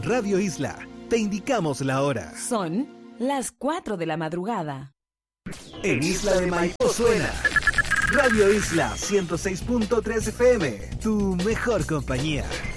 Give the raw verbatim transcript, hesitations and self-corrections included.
Radio Isla, te indicamos la hora. Son las cuatro de la madrugada. En Isla de Maipo suena Radio Isla ciento seis punto tres F M, tu mejor compañía.